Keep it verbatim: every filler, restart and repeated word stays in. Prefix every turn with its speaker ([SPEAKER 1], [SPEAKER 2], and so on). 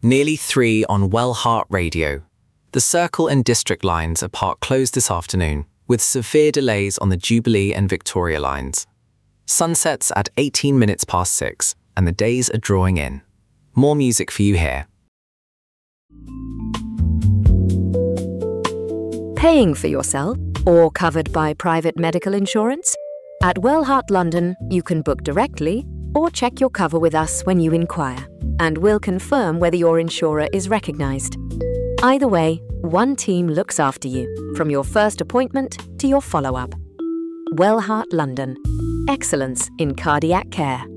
[SPEAKER 1] Nearly three on Wellheart Radio. The Circle and District lines are part closed this afternoon, with severe delays on the Jubilee and Victoria lines. Sunsets at eighteen minutes past six, and the days are drawing in. More music for you here.
[SPEAKER 2] Paying for yourself or covered by private medical insurance? At Wellheart London, you can book directly or check your cover with us when you inquire, and we'll confirm whether your insurer is recognised. Either way, one team looks after you, from your first appointment to your follow-up. Wellheart London. Excellence in cardiac care.